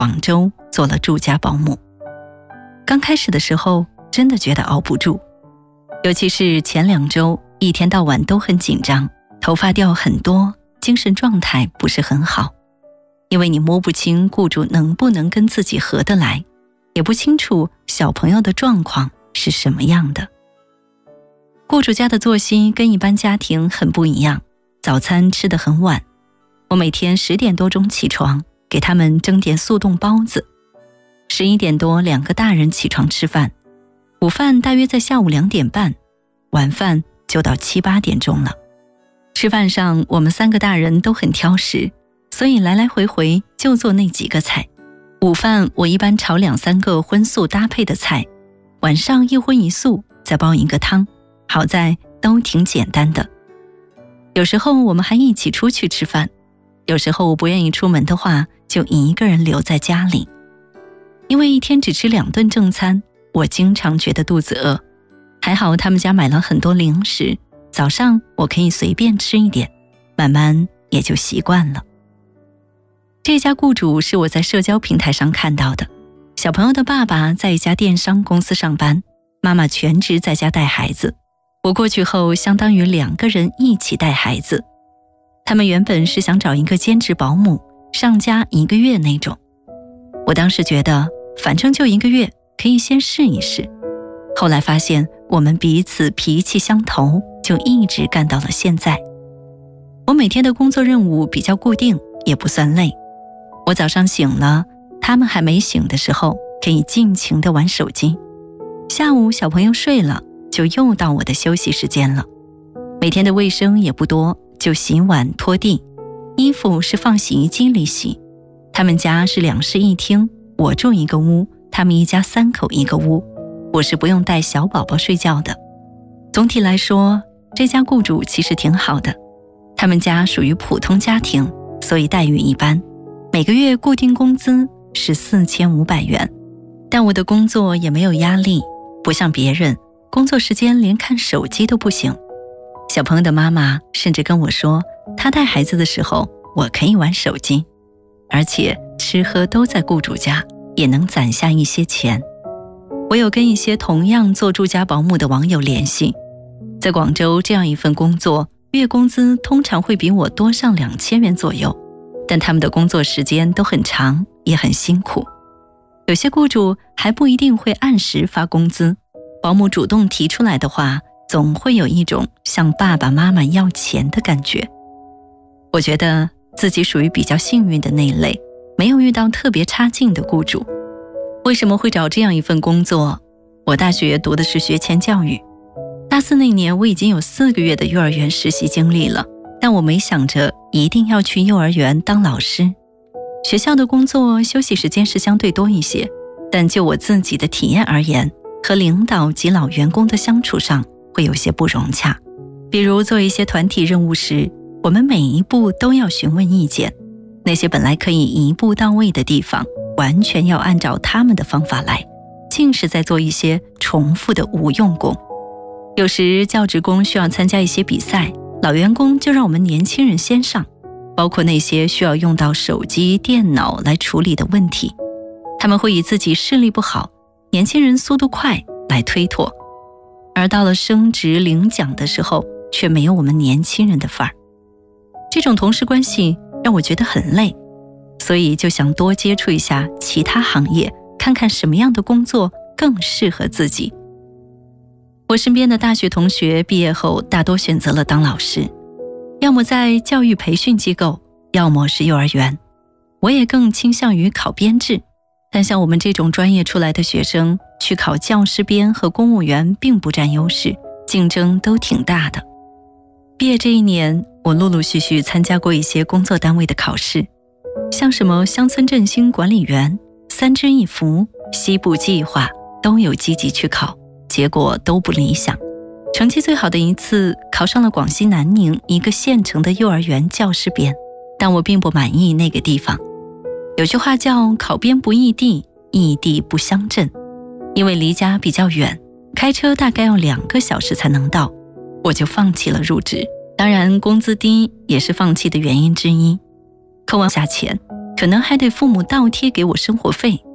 广州做了住家保姆。刚开始的时候真的觉得熬不住，尤其是前2周一天到晚都很紧张，头发掉很多，精神状态不是很好。因为你摸不清雇主能不能跟自己合得来，也不清楚小朋友的状况是什么样的。雇主家的作息跟一般家庭很不一样，早餐吃得很晚，我每天10点多钟起床，给他们蒸点速冻包子。11点多2个大人起床吃饭，午饭大约在下午2点半，晚饭就到7、8点钟了。吃饭上我们3个大人都很挑食，所以来来回回就做那几个菜。午饭我一般炒2、3个荤素搭配的菜，晚上一荤一素，再煲一个汤，好在都挺简单的。有时候我们还一起出去吃饭，有时候我不愿意出门的话，就一个人留在家里。因为一天只吃2顿正餐，我经常觉得肚子饿。还好他们家买了很多零食，早上我可以随便吃一点，慢慢也就习惯了。这家雇主是我在社交平台上看到的，小朋友的爸爸在一家电商公司上班，妈妈全职在家带孩子。我过去后相当于2个人一起带孩子。他们原本是想找一个兼职保姆，上家1个月那种。我当时觉得反正就1个月，可以先试一试。后来发现我们彼此脾气相投，就一直干到了现在。我每天的工作任务比较固定，也不算累。我早上醒了，他们还没醒的时候，可以尽情地玩手机。下午小朋友睡了，就又到我的休息时间了。每天的卫生也不多，就洗碗拖地，衣服是放洗衣机里洗。他们家是2室1厅，我住一个屋，他们一家3口一个屋，我是不用带小宝宝睡觉的。总体来说，这家雇主其实挺好的。他们家属于普通家庭，所以待遇一般，每个月固定工资是4500元。但我的工作也没有压力，不像别人，工作时间连看手机都不行。小朋友的妈妈甚至跟我说，她带孩子的时候，我可以玩手机，而且吃喝都在雇主家，也能攒下一些钱。我有跟一些同样做住家保姆的网友联系，在广州这样一份工作，月工资通常会比我多上2000元左右，但他们的工作时间都很长，也很辛苦。有些雇主还不一定会按时发工资，保姆主动提出来的话，总会有一种向爸爸妈妈要钱的感觉。我觉得自己属于比较幸运的那一类，没有遇到特别差劲的雇主。为什么会找这样一份工作？我大学读的是学前教育，大4那年我已经有4个月的幼儿园实习经历了，但我没想着一定要去幼儿园当老师。学校的工作休息时间是相对多一些，但就我自己的体验而言，和领导及老员工的相处上会有些不融洽。比如做一些团体任务时，我们每一步都要询问意见，那些本来可以一步到位的地方，完全要按照他们的方法来，尽是在做一些重复的无用功。有时教职工需要参加一些比赛，老员工就让我们年轻人先上，包括那些需要用到手机、电脑来处理的问题，他们会以自己视力不好，年轻人速度快来推脱，而到了升职领奖的时候，却没有我们年轻人的范儿。这种同事关系让我觉得很累，所以就想多接触一下其他行业，看看什么样的工作更适合自己。我身边的大学同学毕业后大多选择了当老师，要么在教育培训机构，要么是幼儿园。我也更倾向于考编制，但像我们这种专业出来的学生，去考教师编和公务员并不占优势，竞争都挺大的。毕业这1年，我陆陆续续参加过一些工作单位的考试，像什么乡村振兴管理员、3支1扶、西部计划都有积极去考，结果都不理想。成绩最好的一次考上了广西南宁一个县城的幼儿园教师编，但我并不满意那个地方。有句话叫考编不异地，异地不乡镇，因为离家比较远，开车大概要2个小时才能到，我就放弃了入职。当然工资低也是放弃的原因之一。扣完下钱， 可能还得父母倒贴给我生活费，